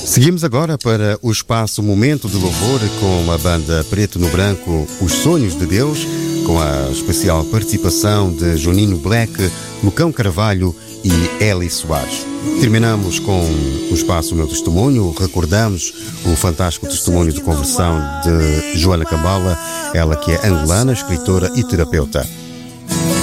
Seguimos agora para o espaço Momento de Louvor com a banda Preto no Branco, Os Sonhos de Deus, com a especial participação de Juninho Black, Lucão Carvalho e Eli Soares. Terminamos com o espaço Meu Testemunho, recordamos o fantástico testemunho de conversão de Joana Cambala, ela que é angolana, escritora e terapeuta.